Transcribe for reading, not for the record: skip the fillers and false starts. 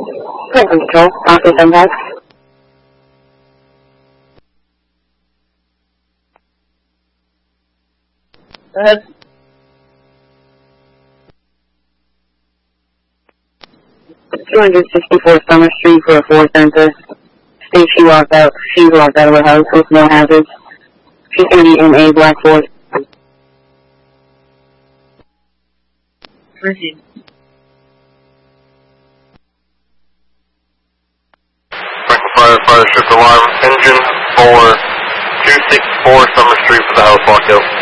Control, office impact. Go ahead. .264 Summer Street for a 4 center. State she walked out of her house with no hazards. She's going to be in a black Ford. Proceed. Fire strip alarm. Engine for 264 Summer Street for the house walked out.